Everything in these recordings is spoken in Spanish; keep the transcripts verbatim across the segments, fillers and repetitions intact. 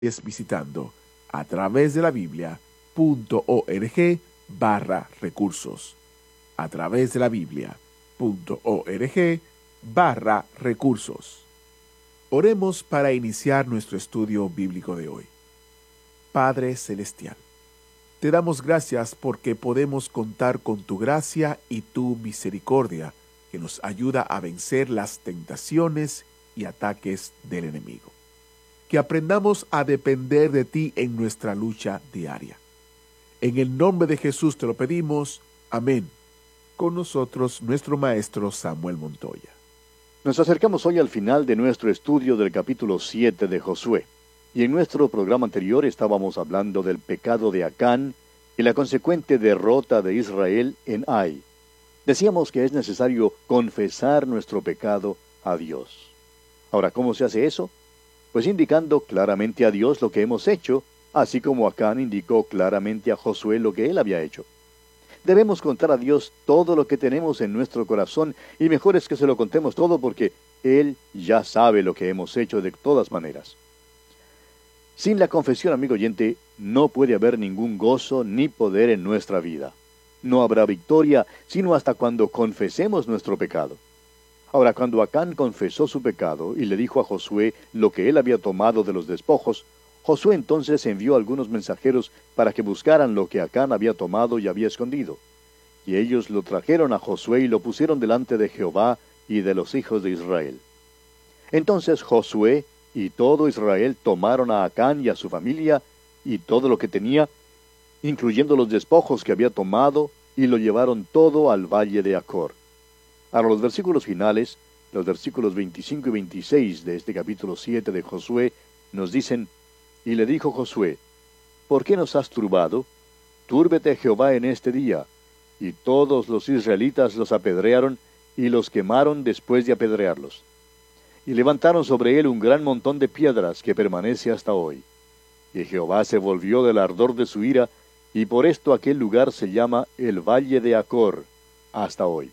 es visitando a través de la Biblia.org barra recursos. A través de la Biblia.org barra recursos. Oremos para iniciar nuestro estudio bíblico de hoy. Padre Celestial, te damos gracias porque podemos contar con tu gracia y tu misericordia que nos ayuda a vencer las tentaciones y ataques del enemigo. Que aprendamos a depender de ti en nuestra lucha diaria. En el nombre de Jesús te lo pedimos. Amén. Con nosotros nuestro maestro Samuel Montoya. Nos acercamos hoy al final de nuestro estudio del capítulo siete de Josué. Y en nuestro programa anterior estábamos hablando del pecado de Acán y la consecuente derrota de Israel en Ai. Decíamos que es necesario confesar nuestro pecado a Dios. Ahora, ¿cómo se hace eso? Pues indicando claramente a Dios lo que hemos hecho, así como Acán indicó claramente a Josué lo que él había hecho. Debemos contar a Dios todo lo que tenemos en nuestro corazón, y mejor es que se lo contemos todo porque Él ya sabe lo que hemos hecho de todas maneras. Sin la confesión, amigo oyente, no puede haber ningún gozo ni poder en nuestra vida. No habrá victoria, sino hasta cuando confesemos nuestro pecado. Ahora, cuando Acán confesó su pecado y le dijo a Josué lo que él había tomado de los despojos, Josué entonces envió algunos mensajeros para que buscaran lo que Acán había tomado y había escondido. Y ellos lo trajeron a Josué y lo pusieron delante de Jehová y de los hijos de Israel. Entonces Josué y todo Israel tomaron a Acán y a su familia y todo lo que tenía, incluyendo los despojos que había tomado, y lo llevaron todo al valle de Acor. Ahora los versículos finales, los versículos veinticinco y veintiséis de este capítulo siete de Josué, nos dicen: Y le dijo Josué, ¿por qué nos has turbado? Túrbete Jehová en este día. Y todos los israelitas los apedrearon y los quemaron después de apedrearlos. Y levantaron sobre él un gran montón de piedras que permanece hasta hoy. Y Jehová se volvió del ardor de su ira, y por esto aquel lugar se llama el Valle de Acor, hasta hoy.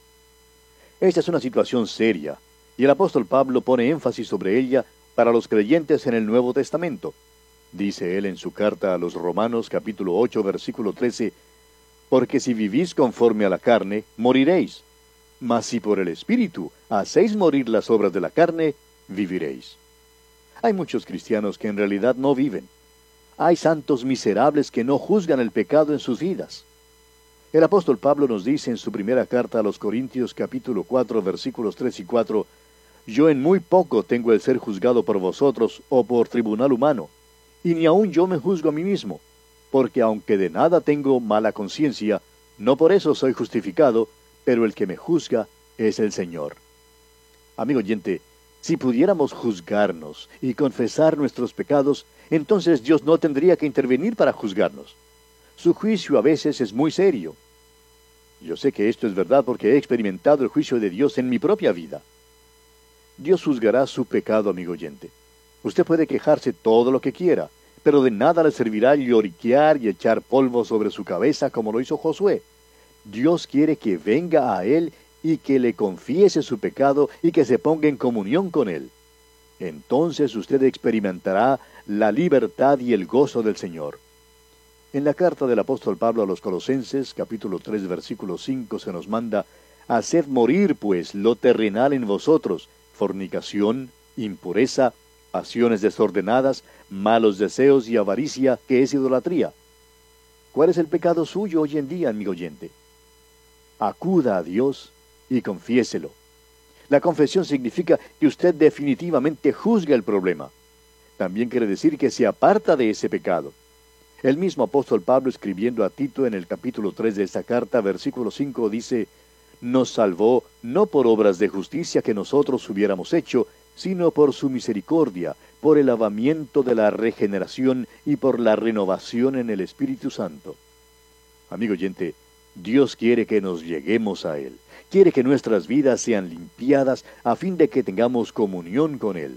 Esta es una situación seria, y el apóstol Pablo pone énfasis sobre ella para los creyentes en el Nuevo Testamento. Dice él en su carta a los Romanos capítulo ocho versículo trece, porque si vivís conforme a la carne, moriréis, mas si por el Espíritu hacéis morir las obras de la carne, viviréis. Hay muchos cristianos que en realidad no viven. Hay santos miserables que no juzgan el pecado en sus vidas. El apóstol Pablo nos dice en su primera carta a los Corintios capítulo cuatro versículos tres y cuatro, yo en muy poco tengo el ser juzgado por vosotros o por tribunal humano, y ni aun yo me juzgo a mí mismo, porque aunque de nada tengo mala conciencia, no por eso soy justificado, pero el que me juzga es el Señor. Amigo oyente, si pudiéramos juzgarnos y confesar nuestros pecados, entonces Dios no tendría que intervenir para juzgarnos. Su juicio a veces es muy serio. Yo sé que esto es verdad porque he experimentado el juicio de Dios en mi propia vida. Dios juzgará su pecado, amigo oyente. Usted puede quejarse todo lo que quiera, pero de nada le servirá lloriquear y echar polvo sobre su cabeza como lo hizo Josué. Dios quiere que venga a Él y que le confiese su pecado y que se ponga en comunión con Él. Entonces usted experimentará la libertad y el gozo del Señor. En la carta del apóstol Pablo a los Colosenses, capítulo tres, versículo cinco, se nos manda, haced morir, pues, lo terrenal en vosotros, fornicación, impureza, pasiones desordenadas, malos deseos y avaricia, que es idolatría. ¿Cuál es el pecado suyo hoy en día, amigo oyente? Acuda a Dios y confiéselo. La confesión significa que usted definitivamente juzga el problema. También quiere decir que se aparta de ese pecado. El mismo apóstol Pablo, escribiendo a Tito en el capítulo tres de esta carta, versículo cinco, dice, nos salvó no por obras de justicia que nosotros hubiéramos hecho, sino por su misericordia, por el lavamiento de la regeneración y por la renovación en el Espíritu Santo. Amigo oyente, Dios quiere que nos lleguemos a Él. Quiere que nuestras vidas sean limpiadas a fin de que tengamos comunión con Él.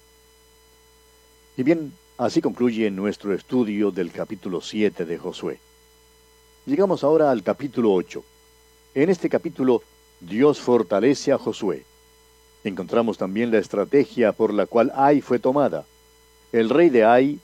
Y bien, así concluye nuestro estudio del capítulo siete de Josué. Llegamos ahora al capítulo ocho. En este capítulo, Dios fortalece a Josué. Encontramos también la estrategia por la cual Ai fue tomada. El rey de Ai